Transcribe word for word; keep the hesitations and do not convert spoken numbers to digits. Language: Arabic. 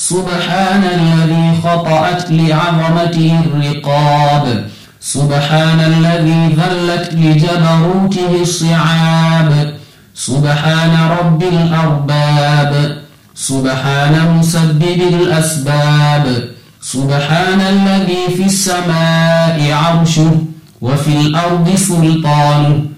سبحان الذي خطأت لعظمته الرقاب، سبحان الذي ذلت لجبروته الصعاب، سبحان رب الأرباب، سبحان مسبب الأسباب، سبحان الذي في السماء عرشه وفي الأرض سلطانه،